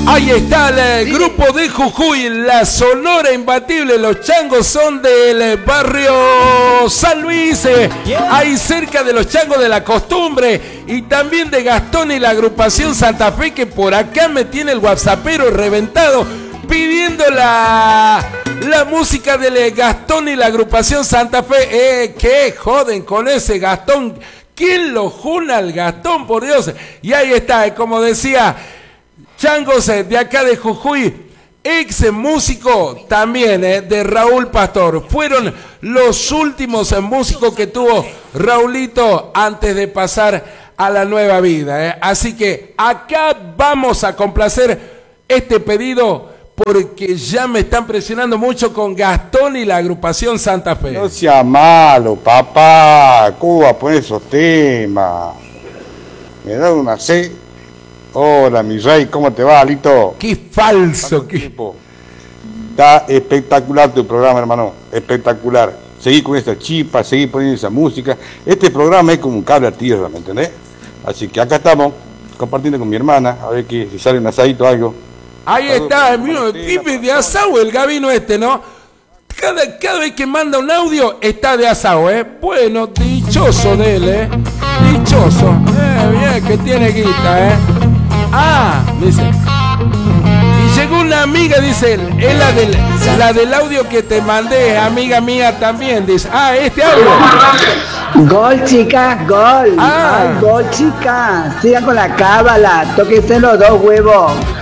Ahí está el grupo de Jujuy, la Sonora Imbatible. Los changos son del barrio San Luis, ahí cerca de los changos de la costumbre. Y también de Gastón y la agrupación Santa Fe, que por acá me tiene el whatsappero reventado pidiendo la música de Gastón y la agrupación Santa Fe. ¿Qué joden con ese Gastón? ¿Quién lo juna al Gastón, por Dios? Y ahí está, como decía, changos de acá de Jujuy, ex músico también de Raúl Pastor. Fueron los últimos músicos que tuvo Raulito antes de pasar a la nueva vida. Así que acá vamos a complacer este pedido porque ya me están presionando mucho con Gastón y la agrupación Santa Fe. No sea malo, papá. ¿Cómo va a poner esos temas? Me da una sed. Hola, mi rey, ¿cómo te va, Alito? Qué falso. Qué... Está espectacular tu programa, hermano. Espectacular. Seguí con esa chipa, seguí poniendo esa música. Este programa es como un cable a tierra, ¿me entendés? Así que acá estamos, compartiendo con mi hermana, a ver si sale un asadito o algo. Ahí está, el tipo de asado, el Gabino ¿no? Cada vez que manda un audio está de asado, Bueno, dichoso de él, Dichoso. Bien, que tiene guita, dice. Y llegó una amiga, dice él. Es la del audio que te mandé, amiga mía también, dice. Este audio. Gol, chicas, gol. Ay, gol, chicas. Sigan con la cábala. Tóquense los dos huevos.